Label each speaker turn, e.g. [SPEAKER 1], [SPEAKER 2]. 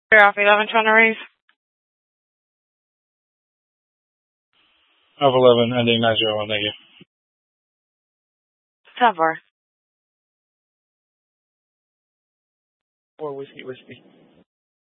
[SPEAKER 1] You're off 11 trying to raise.
[SPEAKER 2] Of 11, ending 901, thank you.
[SPEAKER 1] 10-4.
[SPEAKER 2] 4 whiskey.